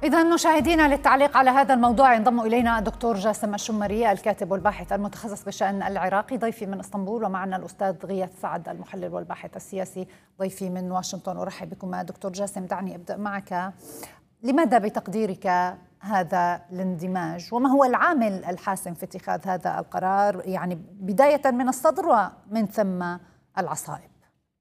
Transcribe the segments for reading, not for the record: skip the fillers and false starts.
إذا مشاهدينا، للتعليق على هذا الموضوع ينضم إلينا الدكتور جاسم الشمري، الكاتب والباحث المتخصص بالشأن العراقي، ضيفي من اسطنبول، ومعنا الأستاذ غياث سعد المحلل والباحث السياسي، ضيفي من واشنطن. أرحب بكم دكتور جاسم. دعني أبدأ معك. لماذا بتقديرك هذا الاندماج، وما هو العامل الحاسم في اتخاذ هذا القرار، يعني بداية من الصدر ومن ثم العصائب؟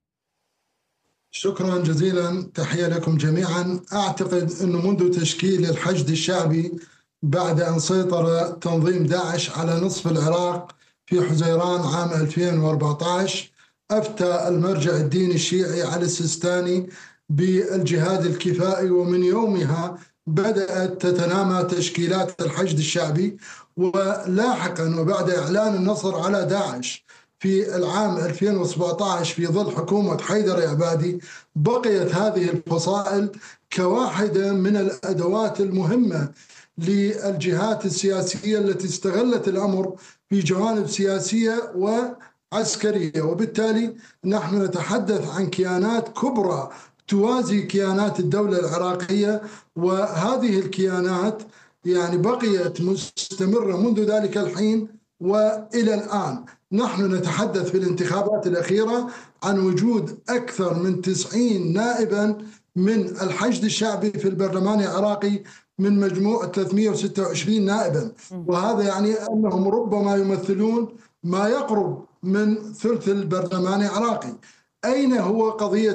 شكرا جزيلا، تحية لكم جميعا. أعتقد أنه منذ تشكيل الحشد الشعبي بعد أن سيطر تنظيم داعش على نصف العراق في حزيران عام 2014 أفتى المرجع الديني الشيعي علي السيستاني بالجهاد الكفائي، ومن يومها بدأت تتنامى تشكيلات الحشد الشعبي. ولاحقا وبعد إعلان النصر على داعش في العام 2017 في ظل حكومة حيدر العبادي، بقيت هذه الفصائل كواحدة من الأدوات المهمة للجهات السياسية التي استغلت الأمر في جوانب سياسية وعسكرية. وبالتالي نحن نتحدث عن كيانات كبرى توازي كيانات الدولة العراقية، وهذه الكيانات يعني بقيت مستمرة منذ ذلك الحين وإلى الآن. نحن نتحدث في الانتخابات الأخيرة عن وجود أكثر من 90 نائبا من الحشد الشعبي في البرلمان العراقي من مجموع 326 نائبا، وهذا يعني أنهم ربما يمثلون ما يقرب من ثلث البرلمان العراقي. أين هو قضية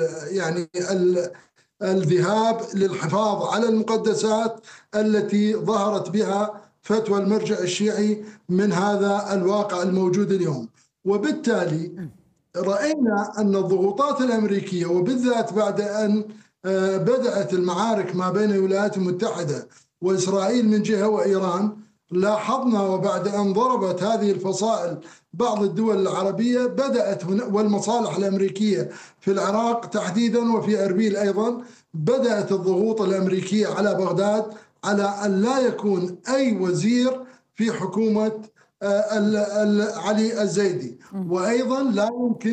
الذهاب للحفاظ على المقدسات التي ظهرت بها فتوى المرجع الشيعي من هذا الواقع الموجود اليوم؟ وبالتالي رأينا أن الضغوطات الأمريكية، وبالذات بعد أن بدأت المعارك ما بين الولايات المتحدة وإسرائيل من جهة وإيران، لاحظنا وبعد أن ضربت هذه الفصائل بعض الدول العربية بدأت والمصالح الأمريكية في العراق تحديدا وفي أربيل أيضا، بدأت الضغوط الأمريكية على بغداد على أن لا يكون أي وزير في حكومة علي الزيدي، وأيضا لا يمكن